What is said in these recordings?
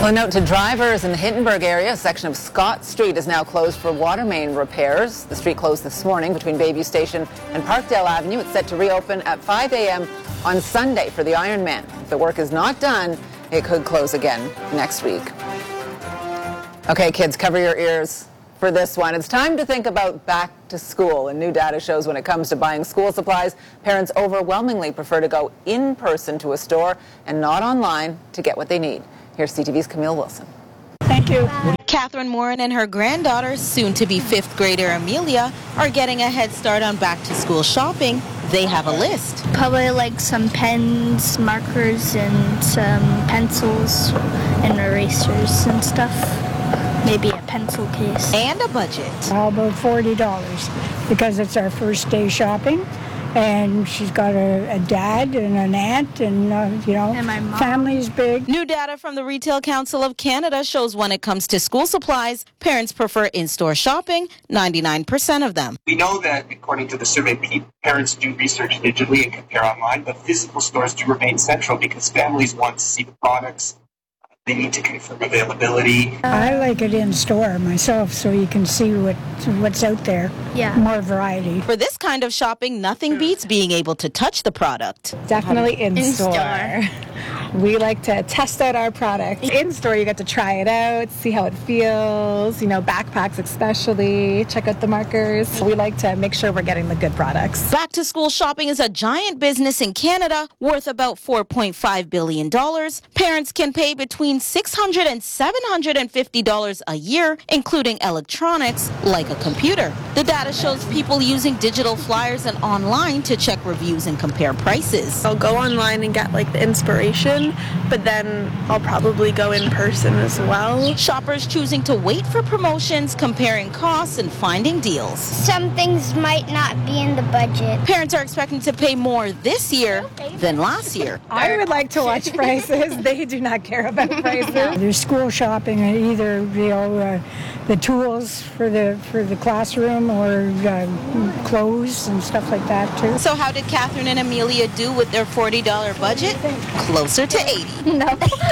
Well, a note to drivers in the Hittenburg area. A section of Scott Street is now closed for water main repairs. The street closed this morning between Bayview Station and Parkdale Avenue. It's set to reopen at 5 a.m. on Sunday for the Ironman. If the work is not done, it could close again next week. Okay, kids, cover your ears for this one. It's time to think about back to school. And new data shows when it comes to buying school supplies, parents overwhelmingly prefer to go in person to a store and not online to get what they need. Here's CTV's Camille Wilson. Thank you. Catherine Morin and her granddaughter, soon-to-be fifth grader Amelia, are getting a head start on back-to-school shopping. They have a list. Probably like some pens, markers, and some pencils and erasers and stuff. Maybe a pencil case. And a budget. How about $40 because it's our first day shopping. And she's got a dad and an aunt and, and my mom. Family's big. New data from the Retail Council of Canada shows when it comes to school supplies, parents prefer in-store shopping, 99% of them. We know that, according to the survey, parents do research digitally and compare online, but physical stores do remain central because families want to see the products. They need to confirm availability. I like it in store myself so you can see what's out there. Yeah. More variety. For this kind of shopping, nothing beats being able to touch the product. Definitely in store. We like to test out our product. In store, you get to try it out, see how it feels, backpacks especially, check out the markers. We like to make sure we're getting the good products. Back to school shopping is a giant business in Canada worth about $4.5 billion. Parents can pay between $600 and $750 a year, including electronics like a computer. The data shows people using digital flyers and online to check reviews and compare prices. I'll go online and get the inspiration, but then I'll probably go in person as well. Shoppers choosing to wait for promotions, comparing costs, and finding deals. Some things might not be in the budget. Parents are expecting to pay more this year than last year. I would like to watch prices. They do not care about prices. There's school shopping, either the tools for the classroom or clothes and stuff like that too. So how did Catherine and Amelia do with their $40 budget? Closer to 80. No.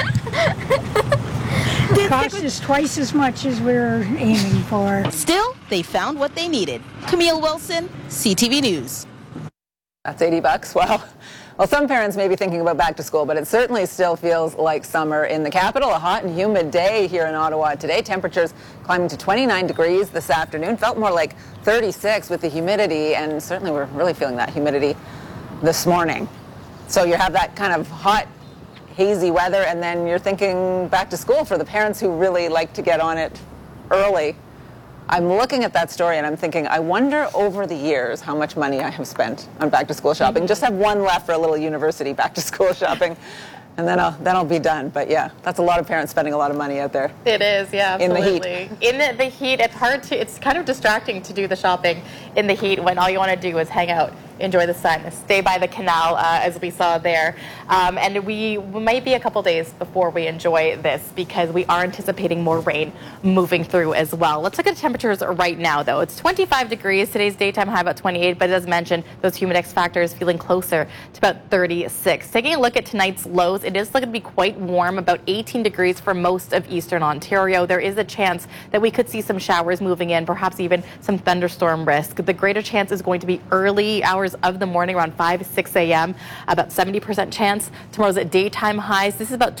It cost us twice as much as we were aiming for. Still, they found what they needed. Camille Wilson, CTV News. That's $80. Wow. Well, some parents may be thinking about back to school, but it certainly still feels like summer in the capital. A hot and humid day here in Ottawa today. Temperatures climbing to 29 degrees this afternoon. Felt more like 36 with the humidity, and certainly we're really feeling that humidity this morning. So you have that kind of hot, hazy weather, and then you're thinking back to school for the parents who really like to get on it early. I'm looking at that story and I'm thinking, I wonder over the years how much money I have spent on back to school shopping. Just have one left for a little university back to school shopping, and then I'll be done. But yeah, that's a lot of parents spending a lot of money out there. It is, yeah, absolutely. In the heat, it's kind of distracting to do the shopping in the heat when all you want to do is hang out, enjoy the sun, stay by the canal, as we saw there. And we might be a couple days before we enjoy this because we are anticipating more rain moving through as well. Let's look at the temperatures right now, though. It's 25 degrees. Today's daytime high about 28, but as mentioned, those humidex factors feeling closer to about 36. Taking a look at tonight's lows, it is looking to be quite warm, about 18 degrees for most of eastern Ontario. There is a chance that we could see some showers moving in, perhaps even some thunderstorm risk. The greater chance is going to be early hours of the morning, around 5, 6 a.m., about 70% chance. Tomorrow's daytime highs, this is about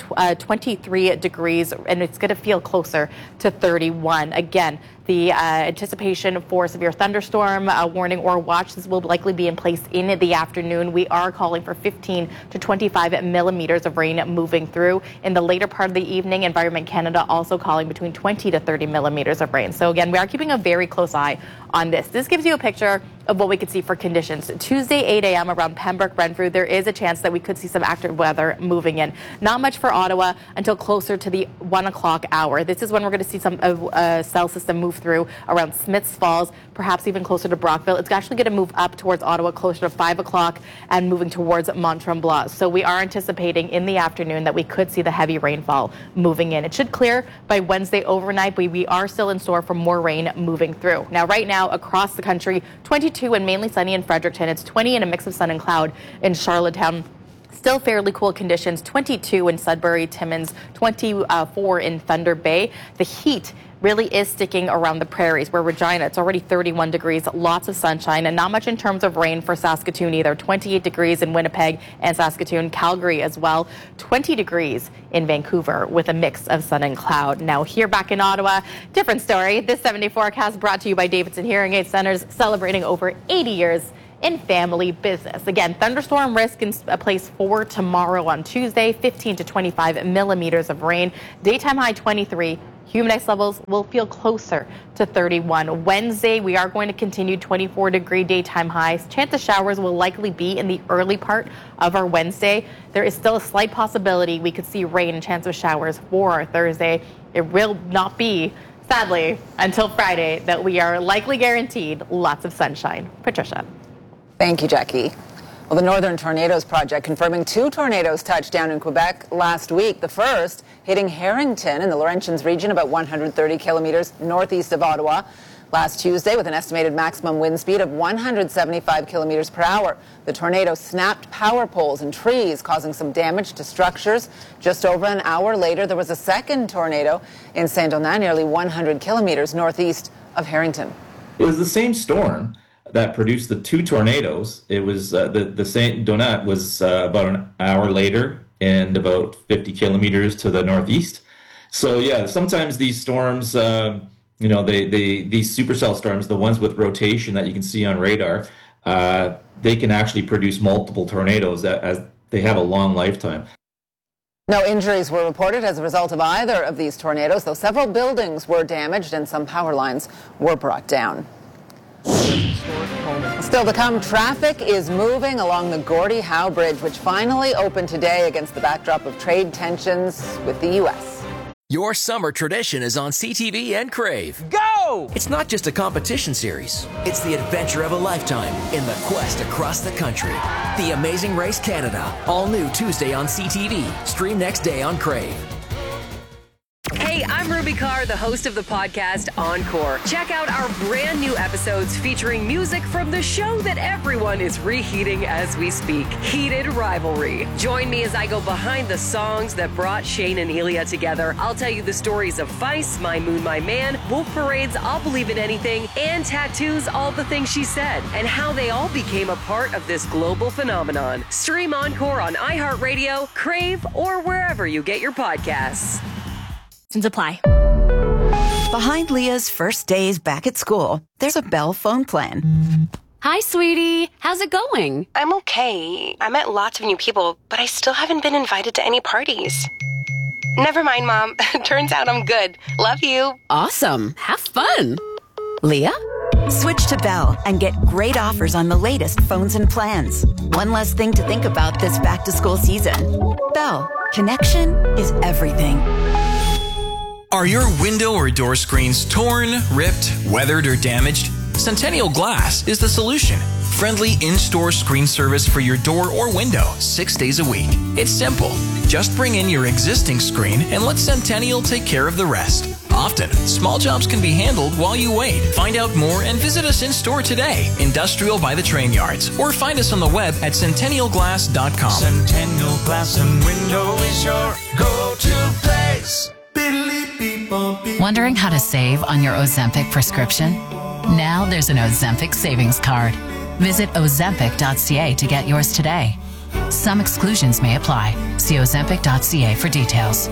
23 degrees, and it's going to feel closer to 31. Again, the anticipation for severe thunderstorm warning or watch, this will likely be in place in the afternoon. We are calling for 15 to 25 millimeters of rain moving through. In the later part of the evening, Environment Canada also calling between 20 to 30 millimeters of rain. So again, we are keeping a very close eye on this. This gives you a picture of what we could see for conditions. Tuesday, 8 a.m. around Pembroke, Renfrew, there is a chance that we could see some active weather moving in. Not much for Ottawa until closer to the 1 o'clock hour. This is when we're going to see some cell system move through around Smiths Falls, perhaps even closer to Brockville. It's actually going to move up towards Ottawa closer to 5 o'clock and moving towards Mont-Tremblant. So we are anticipating in the afternoon that we could see the heavy rainfall moving in. It should clear by Wednesday overnight, but we are still in store for more rain moving through. Now, right now across the country, 22 and mainly sunny in Fredericton. It's 20 and a mix of sun and cloud in Charlottetown. Still fairly cool conditions, 22 in Sudbury, Timmins, 24 in Thunder Bay. The heat really is sticking around the prairies, where Regina, it's already 31 degrees, lots of sunshine, and not much in terms of rain for Saskatoon either. 28 degrees in Winnipeg and Saskatoon, Calgary as well. 20 degrees in Vancouver with a mix of sun and cloud. Now here back in Ottawa, different story. This 70 forecast brought to you by Davidson Hearing Aid Centers, celebrating over 80 years in family business. Again, thunderstorm risk in place for tomorrow on Tuesday, 15 to 25 millimeters of rain. Daytime high 23. Humidity levels will feel closer to 31. Wednesday, we are going to continue 24-degree daytime highs. Chance of showers will likely be in the early part of our Wednesday. There is still a slight possibility we could see rain and chance of showers for our Thursday. It will not be, sadly, until Friday that we are likely guaranteed lots of sunshine. Patricia. Thank you, Jackie. Well, the Northern Tornadoes Project confirming 2 tornadoes touched down in Quebec last week. The first hitting Harrington in the Laurentians region, about 130 kilometers northeast of Ottawa, last Tuesday with an estimated maximum wind speed of 175 kilometers per hour. The tornado snapped power poles and trees, causing some damage to structures. Just over an hour later, there was a second tornado in Saint-Donat, nearly 100 kilometers northeast of Harrington. It was the same storm that produced the 2 tornadoes. It was the Saint Donat was about an hour later and about 50 kilometers to the northeast. So yeah, sometimes these storms, these supercell storms, the ones with rotation that you can see on radar, they can actually produce multiple tornadoes as they have a long lifetime. No injuries were reported as a result of either of these tornadoes, though several buildings were damaged and some power lines were brought down. Still to come, traffic is moving along the Gordie Howe Bridge, which finally opened today against the backdrop of trade tensions with the U.S. Your summer tradition is on CTV and Crave. Go! It's not just a competition series. It's the adventure of a lifetime in the quest across the country. The Amazing Race Canada. All new Tuesday on CTV. Stream next day on Crave. Hey, I'm Ruby Carr, the host of the podcast Encore. Check out our brand new episodes featuring music from the show that everyone is reheating as we speak, Heated Rivalry. Join me as I go behind the songs that brought Shane and Elia together. I'll tell you the stories of Feist, My Moon, My Man, Wolf Parade's I'll Believe in Anything, and Tattoo's All the Things She Said, and how they all became a part of this global phenomenon. Stream Encore on iHeartRadio, Crave, or wherever you get your podcasts. Apply. Behind Leah's first days back at school, there's a Bell phone plan. Hi, sweetie. How's it going? I'm okay. I met lots of new people, but I still haven't been invited to any parties. Never mind, Mom. Turns out I'm good. Love you. Awesome. Have fun. Leah? Switch to Bell and get great offers on the latest phones and plans. One less thing to think about this back-to-school season. Bell. Connection is everything. Are your window or door screens torn, ripped, weathered, or damaged? Centennial Glass is the solution. Friendly in-store screen service for your door or window 6 days a week. It's simple. Just bring in your existing screen and let Centennial take care of the rest. Often, small jobs can be handled while you wait. Find out more and visit us in-store today, Industrial by the Train Yards, or find us on the web at centennialglass.com. Centennial Glass and Window is your go-to place. Wondering how to save on your Ozempic prescription? Now there's an Ozempic savings card. Visit ozempic.ca to get yours today. Some exclusions may apply. See ozempic.ca for details.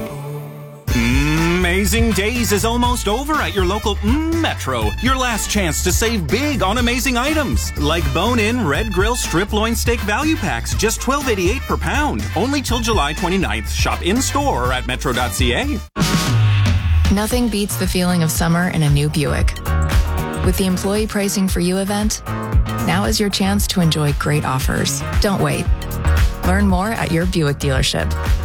Amazing Days is almost over at your local Metro. Your last chance to save big on amazing items like bone-in red grill strip loin steak value packs, just $12.88 per pound. Only till July 29th. Shop in-store or at metro.ca. Nothing beats the feeling of summer in a new Buick. With the Employee Pricing for You event, now is your chance to enjoy great offers. Don't wait. Learn more at your Buick dealership.